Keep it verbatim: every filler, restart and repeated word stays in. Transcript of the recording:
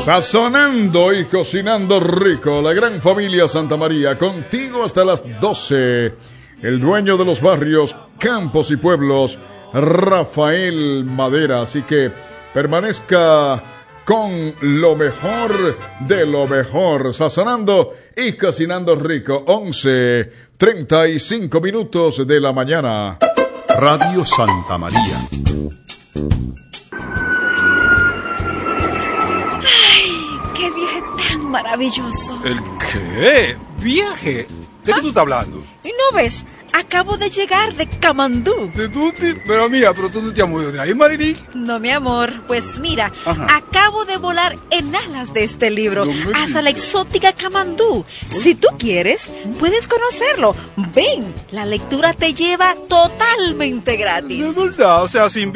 Sazonando y cocinando rico, la gran familia Santa María, contigo hasta las doce. El dueño de los barrios, campos y pueblos, Rafael Madera. Así que permanezca con lo mejor de lo mejor, sazonando y cocinando rico. once, treinta y cinco minutos de la mañana. Radio Santa María. ¡Qué viaje tan maravilloso! ¿El qué? ¿Viaje? ¿De qué tú estás hablando? ¿Y no ves? Acabo de llegar de Camandú. ¿De tú? Pero mía, pero tú no te has movido de ahí, Marily. No, mi amor. Pues mira, Ajá. acabo de volar en alas de este libro No me hasta la digas. exótica Camandú. Si tú quieres, puedes conocerlo. Ven, la lectura te lleva totalmente De gratis. verdad, o sea, sin